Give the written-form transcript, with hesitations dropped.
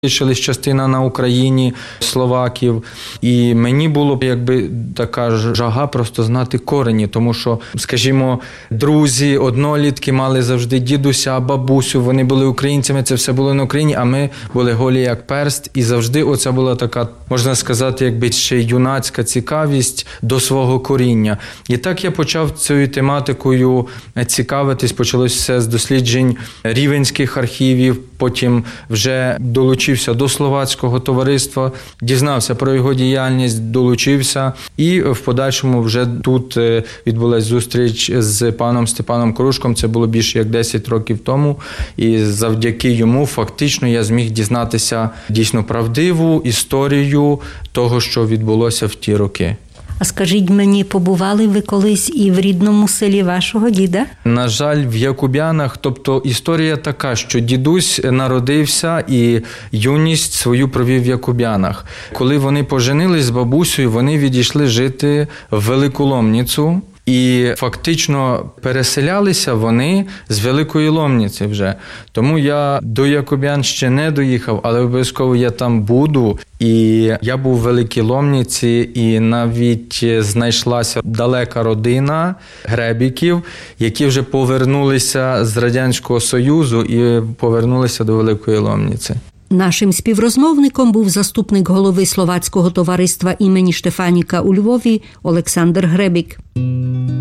Залишилась частина на Україні словаків. І мені було якби така жага просто знати корені, тому що, скажімо, друзі, однолітки мали завжди дідуся, бабусю, вони були українцями, це все було на Україні, а ми були голі як перст. І завжди оця була така, можна сказати, якби ще юнацька цікавість до свого коріння. І так я почав цією тематикою цікавитись, почалось все з досліджень рівенських архівів, потім вже долучився до словацького товариства, дізнався про його діяльність, долучився. І в подальшому вже тут відбулася зустріч з паном Степаном Корушком, це було більше як 10 років тому. І завдяки йому фактично я зміг дізнатися дійсно правдиву історію того, що відбулося в ті роки. А скажіть мені, побували ви колись і в рідному селі вашого діда? На жаль, в Якубянах, тобто історія така, що дідусь народився і юність свою провів в Якубянах. Коли вони поженились з бабусею, вони відійшли жити в Велику Ломницю. І фактично переселялися вони з Великої Ломниці вже. Тому я до Якубян ще не доїхав, але обов'язково я там буду. І я був в Великій Ломниці, і навіть знайшлася далека родина Гребіків, які вже повернулися з Радянського Союзу і повернулися до Великої Ломниці. Нашим співрозмовником був заступник голови Словацького товариства імені Штефаніка у Львові Олександр Гребік.